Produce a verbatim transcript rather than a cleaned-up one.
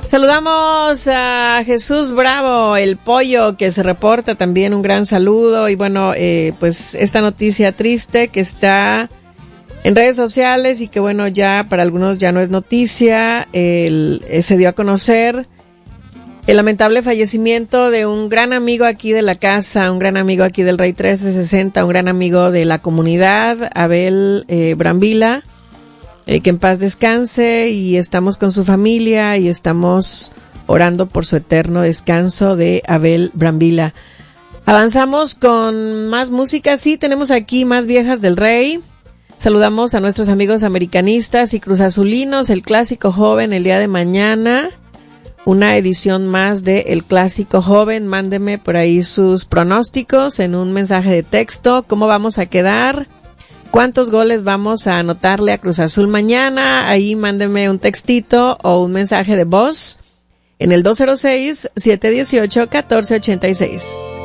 Saludamos a Jesús Bravo, el pollo, que se reporta también, un gran saludo. Y bueno, eh, pues esta noticia triste que está en redes sociales y que bueno, ya para algunos ya no es noticia, el, eh, se dio a conocer el lamentable fallecimiento de un gran amigo aquí de la casa, un gran amigo aquí del Rey trece sesenta, un gran amigo de la comunidad, Abel eh, Brambila. Eh, que en paz descanse, y estamos con su familia y estamos orando por su eterno descanso de Abel Brambila. Avanzamos con más música. Sí, tenemos aquí más viejas del Rey. Saludamos a nuestros amigos americanistas y cruzazulinos, el Clásico Joven el día de mañana. Una edición más de El Clásico Joven. Mándeme por ahí sus pronósticos en un mensaje de texto. ¿Cómo vamos a quedar? ¿Cuántos goles vamos a anotarle a Cruz Azul mañana? Ahí mándeme un textito o un mensaje de voz en el dos cero seis, siete uno ocho, uno cuatro ocho seis.